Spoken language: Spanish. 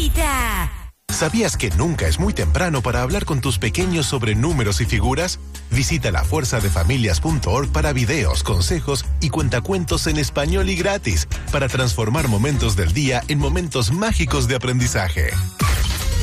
Favorita. ¿Sabías que nunca es muy temprano para hablar con tus pequeños sobre números y figuras? Visita lafuerzadefamilias.org para videos, consejos y cuentacuentos en español y gratis para transformar momentos del día en momentos mágicos de aprendizaje.